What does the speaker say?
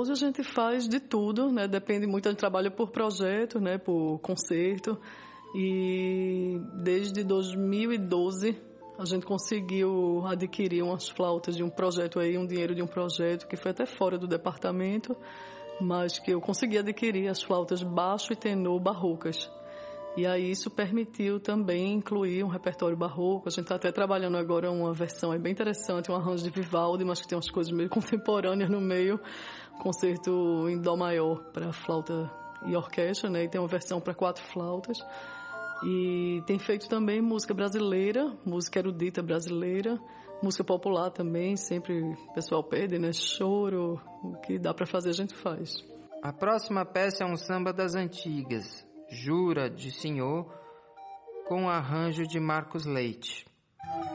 Hoje a gente faz de tudo, né? Depende muito, a gente trabalha por projeto, né? Por concerto. E desde 2012 a gente conseguiu adquirir umas flautas de um projeto aí, um dinheiro de um projeto que foi até fora do departamento, mas que eu consegui adquirir as flautas baixo e tenor barrocas. E aí isso permitiu também incluir um repertório barroco. A gente está até trabalhando agora uma versão aí bem interessante, um arranjo de Vivaldi, mas que tem umas coisas meio contemporâneas no meio, concerto em dó maior para flauta e orquestra, né? E tem uma versão para 4 flautas. E tem feito também música brasileira, música erudita brasileira, música popular também, sempre o pessoal pede, né? Choro, o que dá para fazer a gente faz. A próxima peça é um samba das antigas, Jura de Senhor, com arranjo de Marcos Leite.